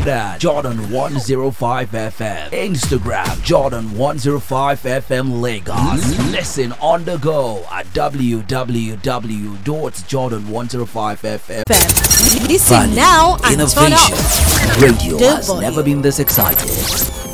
at Jordan 105 FM. Instagram Jordan 105 FM Lagos. Listen on the go at www.jordan105fm. Listen now and turn Innovation. up. Radio The has volume. never been this excited.